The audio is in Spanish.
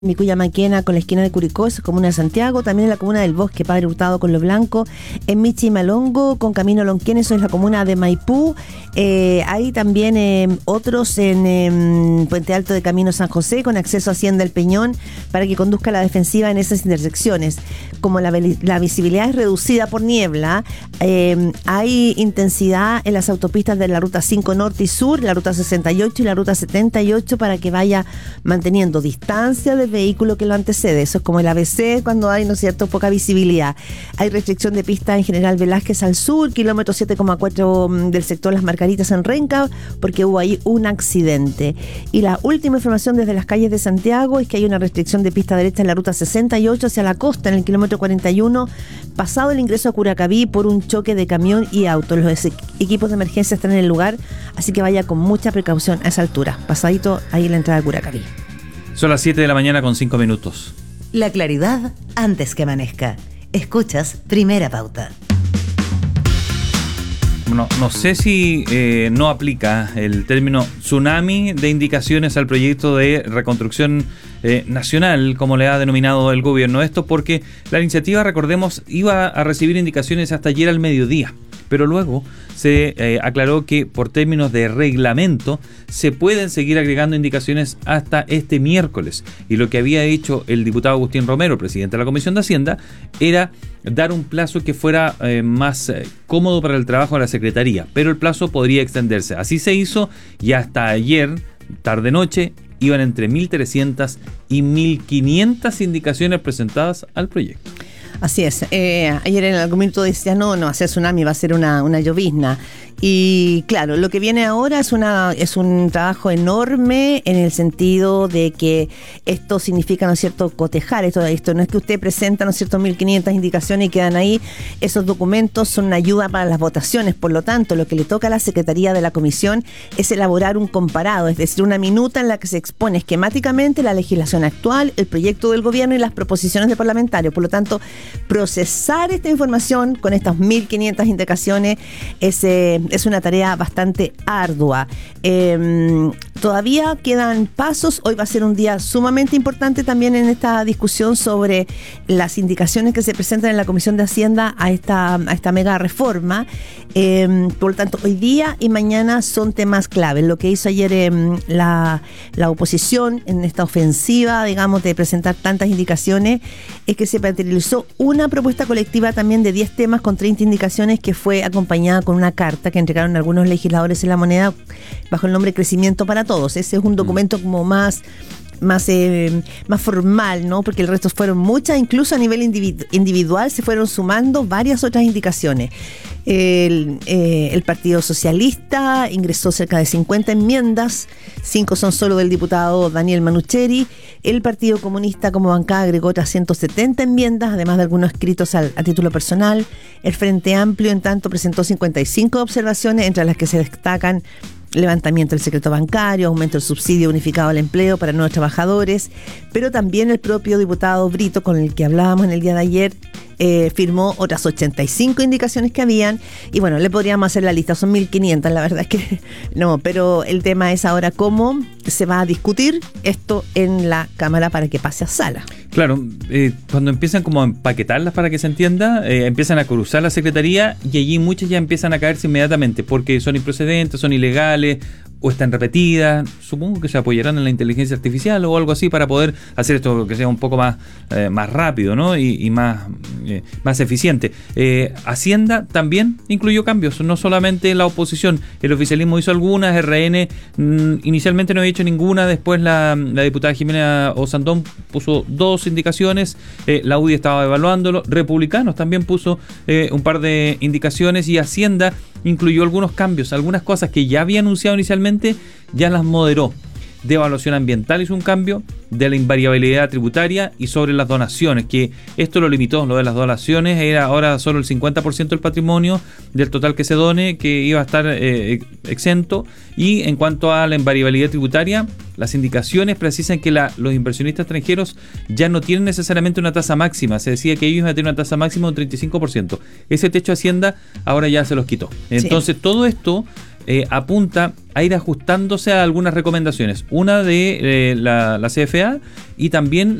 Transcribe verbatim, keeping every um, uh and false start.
Vicuña Maquena con la esquina de Curicó, eso es comuna de Santiago, también en la comuna del Bosque, Padre Hurtado con Lo Blanco, en Michimalongo con Camino Lonquén, eso es la comuna de Maipú, eh, hay también eh, otros en eh, Puente Alto de Camino San José con acceso a Hacienda El Peñón para que conduzca la defensiva en esas intersecciones. Como la, la visibilidad es reducida por niebla, eh, hay intensidad en las autopistas de la ruta cinco Norte y Sur, la ruta sesenta y ocho y la ruta setenta y ocho para que vaya manteniendo distancia de vehículo que lo antecede. Eso es como el A B C cuando hay, ¿no es cierto?, poca visibilidad. Hay restricción de pista en General Velázquez al sur, kilómetro siete coma cuatro del sector Las Margaritas en Renca, porque hubo ahí un accidente. Y la última información desde las calles de Santiago es que hay una restricción de pista derecha en la ruta sesenta y ocho hacia la costa, en el kilómetro cuarenta y uno, pasado el ingreso a Curacaví por un choque de camión y auto. Los equipos de emergencia están en el lugar, así que vaya con mucha precaución a esa altura. Pasadito ahí en la entrada de Curacaví. Son las siete de la mañana con cinco minutos. La claridad antes que amanezca. Escuchas Primera Pauta. No, no sé si eh, no aplica el término tsunami de indicaciones al proyecto de reconstrucción eh, nacional, como le ha denominado el gobierno. Esto porque la iniciativa, recordemos, iba a recibir indicaciones hasta ayer al mediodía. Pero luego se eh, aclaró que por términos de reglamento se pueden seguir agregando indicaciones hasta este miércoles. Y lo que había dicho el diputado Agustín Romero, presidente de la Comisión de Hacienda, era dar un plazo que fuera eh, más eh, cómodo para el trabajo de la Secretaría. Pero el plazo podría extenderse. Así se hizo y hasta ayer, tarde-noche, iban entre mil trescientas y mil quinientas indicaciones presentadas al proyecto. Así es. Eh, ayer en algún minuto decía, no, no va a ser tsunami, va a ser una, una llovizna. Y claro, lo que viene ahora es una es un trabajo enorme en el sentido de que esto significa, ¿no es cierto?, cotejar esto, esto no es que usted presenta, ¿no es cierto?, mil quinientas indicaciones y quedan ahí. Esos documentos son una ayuda para las votaciones. Por lo tanto, lo que le toca a la Secretaría de la Comisión es elaborar un comparado, es decir, una minuta en la que se expone esquemáticamente la legislación actual, el proyecto del gobierno y las proposiciones de parlamentarios. Por lo tanto, procesar esta información con estas mil quinientas indicaciones es, eh, es una tarea bastante ardua. Eh, todavía quedan pasos. Hoy va a ser un día sumamente importante también en esta discusión sobre las indicaciones que se presentan en la Comisión de Hacienda a esta, a esta mega reforma. Eh, por lo tanto, hoy día y mañana son temas claves. Lo que hizo ayer eh, la, la oposición en esta ofensiva, digamos, de presentar tantas indicaciones, es que se materializó una propuesta colectiva también de diez temas con treinta indicaciones que fue acompañada con una carta que entregaron algunos legisladores en La Moneda bajo el nombre Crecimiento para Todos. Ese es un documento como más... más eh, más formal, ¿no? Porque el resto fueron muchas, incluso a nivel individu- individual se fueron sumando varias otras indicaciones. El, eh, el Partido Socialista ingresó cerca de cincuenta enmiendas, cinco son solo del diputado Daniel Manucheri. El Partido Comunista como bancada agregó otras ciento setenta enmiendas, además de algunos escritos al, a título personal. El Frente Amplio, en tanto, presentó cincuenta y cinco observaciones, entre las que se destacan levantamiento del secreto bancario, aumento del subsidio unificado al empleo para nuevos trabajadores, pero también el propio diputado Brito, con el que hablábamos en el día de ayer, eh, firmó otras ochenta y cinco indicaciones que habían, y bueno, le podríamos hacer la lista, son mil quinientas, la verdad es que no, pero el tema es ahora cómo se va a discutir esto en la Cámara para que pase a sala. Claro, eh, cuando empiezan como a empaquetarlas para que se entienda, eh, empiezan a cruzar la Secretaría y allí muchas ya empiezan a caerse inmediatamente porque son improcedentes, son ilegales o están repetidas. Supongo que se apoyarán en la inteligencia artificial o algo así para poder hacer esto que sea un poco más, eh, más rápido, ¿no? y, y más, eh, más eficiente. Eh, Hacienda también incluyó cambios, no solamente la oposición. El oficialismo hizo algunas, R N mm, inicialmente no había hecho ninguna, después la, la diputada Jimena Osandón puso dos indicaciones, eh, la U D I estaba evaluándolo, Republicanos también puso eh, un par de indicaciones y Hacienda incluyó algunos cambios, algunas cosas que ya había anunciado inicialmente, ya las moderó. De evaluación ambiental hizo un cambio, de la invariabilidad tributaria y sobre las donaciones, que esto lo limitó, lo de las donaciones era ahora solo el cincuenta por ciento del patrimonio del total que se done, que iba a estar eh, exento. Y en cuanto a la invariabilidad tributaria, las indicaciones precisan que la, los inversionistas extranjeros ya no tienen necesariamente una tasa máxima. Se decía que ellos iban a tener una tasa máxima de un treinta y cinco por ciento. Ese techo Hacienda ahora ya se los quitó. Entonces, sí. todo esto eh, apunta a ir ajustándose a algunas recomendaciones. Una de eh, la, la C F A y también